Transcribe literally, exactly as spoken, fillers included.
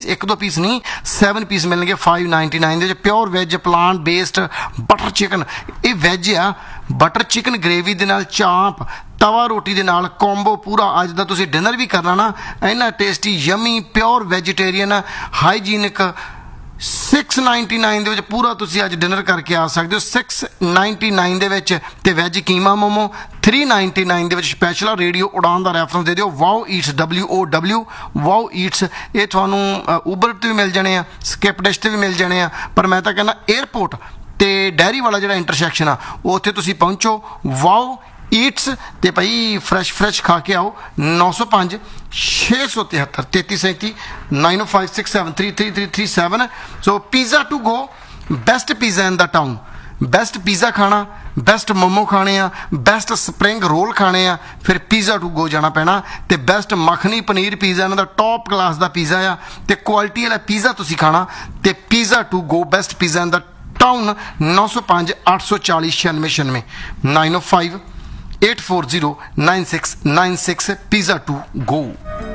एक दो पीस नहीं seven piece मिलणगे five ninety nine दे प्योर वैज प्लांट बेस्ड बटर चिकन ये वैज आ बटर चिकन ग्रेवी दे नाल चांप तवा रोटी दे नाल कॉम्बो पूरा अज दा तुसीं डिनर भी करना ना इन्ना tasty yummy pure vegetarian hygienic six ninety nine दे विच पूरा तुसीं अज डिनर करके आ सकते हो सिक्स नाइनटी नाइन दे विच ते वैज कीमा मोमो थ्री नाइनटी नाइन दे विच स्पैशल रेडियो उड़ान दा रैफरेंस दे दिओ वाओ ईट्स डबल्यू ओ डबल्यू वाओ ईट्स ये तुहानूं उबर ते भी मिल जाने आ स्किप डिश ते भी मिल जाने आ पर मैं तां कहना एयरपोर्ट ते डेयरी वाला जिहड़ा इंटरसैक्शन आ उत्थे तुसीं पहुंचो वाओ ईट्स ते भाई फ्रैश फ्रैश खा के आओ नौ सौ पाँच छे सौ तिहत्तर तेती सैंती nine O five six seven three three three three seven so pizza to go best pizza in the town best pizza खाना बेस्ट मोमो खाने आ बेस्ट स्प्रिंग रोल खाने आ फिर पिज़्ज़ा टू गो जाना पैना ते बेस्ट मखनी पनीर पिज़्ज़ा इन्हां दा टॉप क्लास दा पिज़्ज़ा आ ते क्वालिटी वाला पिज़्ज़ा तुसीं खाना ते pizza to go best pizza in the town नौ सौ पाँच अठ सौ चालीस छियानवे छियानवे nine O five eight four zero nine six nine six pizza to go.